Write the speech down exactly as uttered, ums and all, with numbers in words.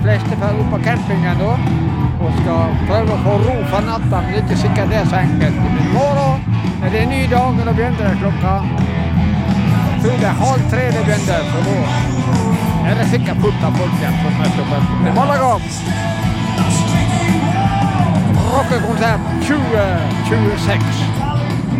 fleste fer opp på campingen da, og skal prøve å få ro for natta, men det er ikke sikkert det er så enkelt. Men i morgen er det en ny dag, og da begynner det klokka. Jeg tror det er halv tre det begynner, så da er det sikkert fullt av folk igjen som møter opp til Malaga. Rockekonsert tjue tjueseks.